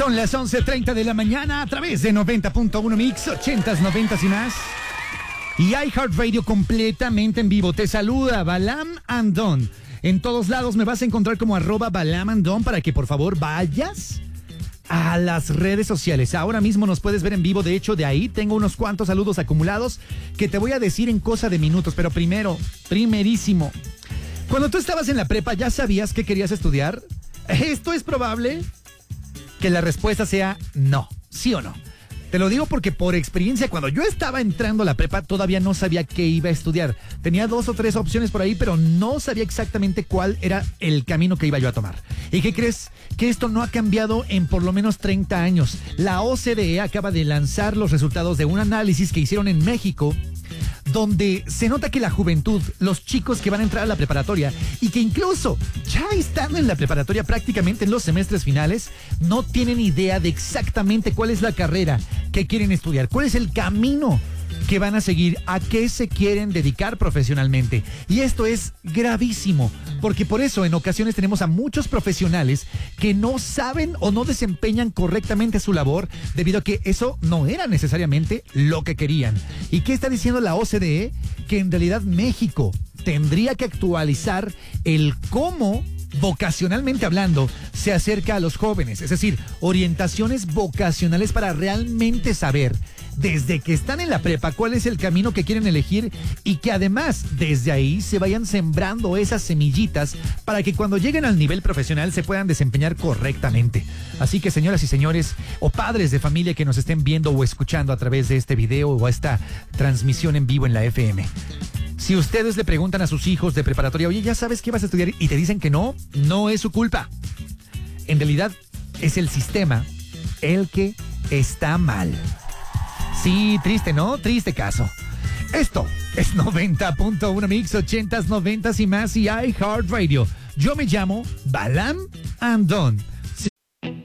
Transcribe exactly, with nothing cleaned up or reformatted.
Son las once treinta de la mañana a través de noventa punto uno Mix, ochentas, noventas y más. Y iHeartRadio completamente en vivo. Te saluda Balam Andón. En todos lados me vas a encontrar como arroba Balam Andón para que por favor vayas a las redes sociales. Ahora mismo nos puedes ver en vivo. De hecho, de ahí tengo unos cuantos saludos acumulados que te voy a decir en cosa de minutos. Pero primero, primerísimo, cuando tú estabas en la prepa, ¿ya sabías qué querías estudiar? Esto es probable que la respuesta sea no, sí o no. Te lo digo porque por experiencia, cuando yo estaba entrando a la prepa, todavía no sabía qué iba a estudiar. Tenía dos o tres opciones por ahí, pero no sabía exactamente cuál era el camino que iba yo a tomar. ¿Y qué crees? Que esto no ha cambiado en por lo menos treinta años. La O C D E acaba de lanzar los resultados de un análisis que hicieron en México, donde se nota que la juventud, los chicos que van a entrar a la preparatoria y que incluso ya estando en la preparatoria prácticamente en los semestres finales, no tienen idea de exactamente cuál es la carrera que quieren estudiar, cuál es el camino que van a seguir, a qué se quieren dedicar profesionalmente. Y esto es gravísimo, porque por eso en ocasiones tenemos a muchos profesionales que no saben o no desempeñan correctamente su labor debido a que eso no era necesariamente lo que querían. ¿Y qué está diciendo la O C D E? Que en realidad México tendría que actualizar el cómo vocacionalmente hablando se acerca a los jóvenes, es decir, orientaciones vocacionales para realmente saber desde que están en la prepa cuál es el camino que quieren elegir y que además desde ahí se vayan sembrando esas semillitas para que cuando lleguen al nivel profesional se puedan desempeñar correctamente. Así que señoras y señores o padres de familia que nos estén viendo o escuchando a través de este video o esta transmisión en vivo en la F M, si ustedes le preguntan a sus hijos de preparatoria, oye, ¿ya sabes qué vas a estudiar? Y te dicen que no, no es su culpa. En realidad es el sistema el que está mal. Sí, triste, ¿no? Triste caso. Esto es noventa punto uno Mix, ochentas, noventas y más y iHeartRadio. Yo me llamo Balam Andón.